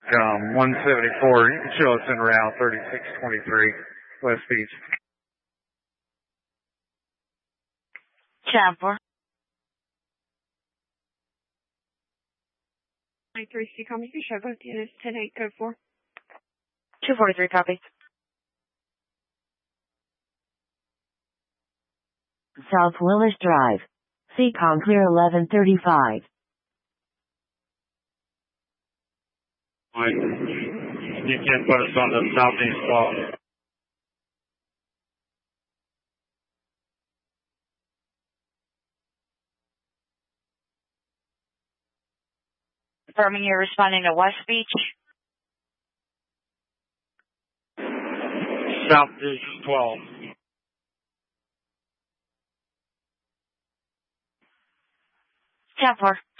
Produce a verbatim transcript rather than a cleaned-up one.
Um, one seventy-four, you can show us in route thirty-six twenty-three, West Beach. Champer. nine three C, call me. You show both units, ten eight, code four. two forty-three, copy. South Willis Drive. C COM clear eleven thirty-five. Mike, you can't put us on the southeast wall. Confirming you're responding to West Beach. South Division twelve. Champer.